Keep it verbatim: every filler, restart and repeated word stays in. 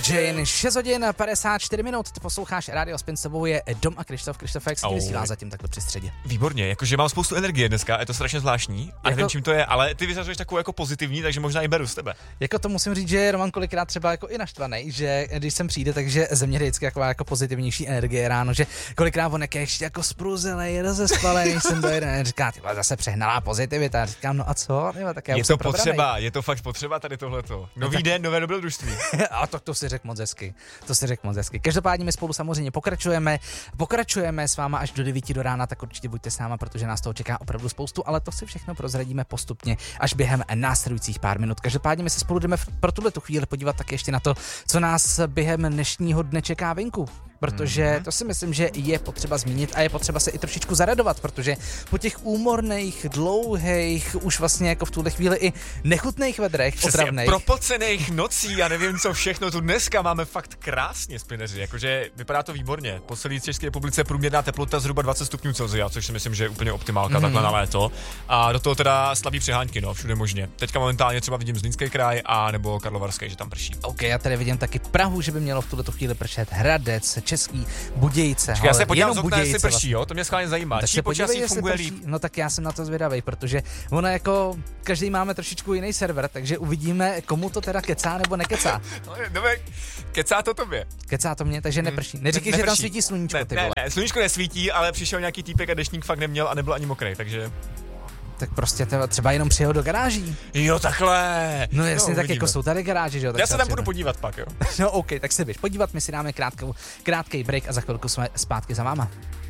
Že jen šest hodin padesát čtyři minut, ty posloucháš rádio, spin s tebou je Dom a Krištof. Krištof, jak se ti vysílá zatím takhle při středě? Výborně, jakože mám spoustu energie dneska, je to strašně zvláštní. A jako... nevím, čím to je, ale ty vyzařuješ takovou jako pozitivní, takže možná i beru z tebe. Jako to musím říct, že Roman kolikrát třeba jako i naštvaný, že když sem přijde, takže ze mě vždycky taková jako pozitivnější energie ráno, že kolikrát on je ještě jako spruzelej, rozespalený, jsem dojeden, říká, ty zase přehnalá pozitivita. Říkám, no a co? Tyba, tak já je už to jsem potřeba, probranej. je to fakt potřeba tady tohleto. Nový no tak... den, nové dobrodružství. A to, to si řekl moc hezky. To si řekl moc hezky. Každopádně my spolu samozřejmě pokračujeme. Pokračujeme s váma až do devíti do rána, tak určitě buďte s náma, protože nás toho čeká opravdu spoustu, ale to si všechno prozradíme postupně až během následujících pár minut. Každopádně my se spolu jdeme pro tuhle tu chvíli podívat tak ještě na to, co nás během dnešního dne čeká venku. Protože mm-hmm. to si myslím, že je potřeba zmínit a je potřeba se i trošičku zaradovat, protože po těch úmorných, dlouhých, už vlastně jako v tuhle chvíli i nechutných vedrech, otravných. Propocených nocí, já nevím co všechno, tu dneska máme fakt krásně, spineři, jakože vypadá to výborně. Po celé České republice průměrná teplota zhruba dvacet stupňů Celsia, což si myslím, že je úplně optimálka mm. takhle na léto. A do toho teda slabý přehánky, no, všude možně. Teďka momentálně třeba vidím Zlínský kraj a nebo Karlovarský, že tam prší. OK, já tady vidím taky Prahu, že by mělo v tuto chvíli pršet, Hradec, Český, Budějce. Čekaj, já se podívám z okna, jestli prší, jo? To mě schválně zajímá. Tak Čí počasí funguje líp? No tak já jsem na to zvědavej, protože ono jako každý máme trošičku jiný server, takže uvidíme, komu to teda kecá nebo nekecá. No, kecá to tobě. Kecá to mě, takže neprší. Neříkej, ne, že tam svítí sluníčko, ne, ty ne, vole. ne, sluníčko nesvítí, ale přišel nějaký týpek a deštník fakt neměl a nebyl ani mokrý, takže... Tak prostě třeba jenom přijel do garáží. Jo, takhle. No jasně, no, tak uvidíme. jako jsou tady garáže, že jo. Já se tam budu podívat pak, jo. No OK, tak se běž podívat, my si dáme krátkou, krátký break a za chvilku jsme zpátky za váma.